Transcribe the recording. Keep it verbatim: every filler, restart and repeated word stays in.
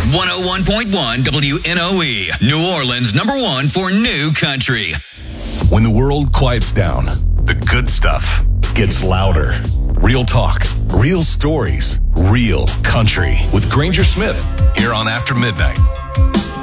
one oh one point one W N O E, New Orleans number one for new country. When the world quiets down, the good stuff gets louder. Real talk, real stories, real country with Granger Smith here on After Midnight.